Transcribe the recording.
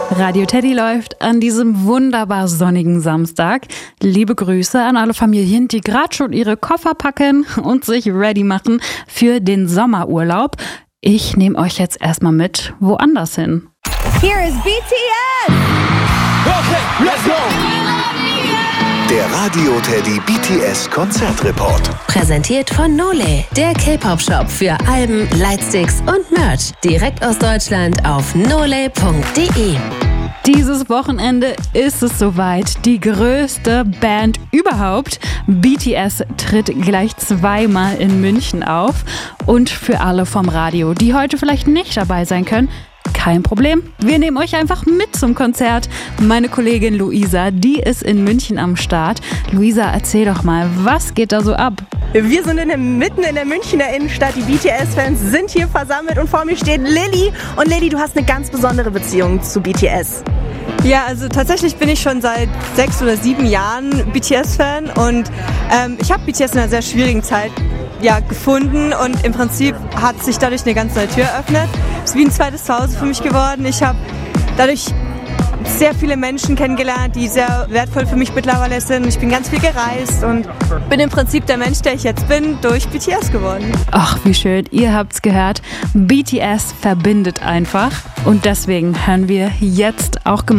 Radio Teddy läuft an diesem wunderbar sonnigen Samstag. Liebe Grüße an alle Familien, die gerade schon ihre Koffer packen und sich ready machen für den Sommerurlaub. Ich nehme euch jetzt erstmal mit woanders hin. Here is BTS! Okay, let's go! Der Radio Teddy BTS Konzertreport. Präsentiert von Nole, der K-Pop-Shop für Alben, Lightsticks und Merch. Direkt aus Deutschland auf nole.de. Dieses Wochenende ist es soweit. Die größte Band überhaupt. BTS tritt gleich zweimal in München auf. Und für alle vom Radio, die heute vielleicht nicht dabei sein können, kein Problem. Wir nehmen euch einfach mit zum Konzert. Meine Kollegin Luisa, die ist in München am Start. Luisa, erzähl doch mal, was geht da so ab? Wir sind mitten in der Münchner Innenstadt. Die BTS-Fans sind hier versammelt und vor mir steht Lilly. Und Lilly, du hast eine ganz besondere Beziehung zu BTS. Ja, also tatsächlich bin ich schon seit 6 oder 7 Jahren BTS-Fan und ich habe BTS in einer sehr schwierigen Zeit gefunden und im Prinzip hat sich dadurch eine ganz neue Tür eröffnet. Es ist wie ein zweites Zuhause für mich geworden. Ich habe dadurch sehr viele Menschen kennengelernt, die sehr wertvoll für mich mittlerweile sind. Ich bin ganz viel gereist und bin im Prinzip der Mensch, der ich jetzt bin, durch BTS geworden. Ach, wie schön. Ihr habt's gehört. BTS verbindet einfach. Und deswegen hören wir jetzt auch gemeinsam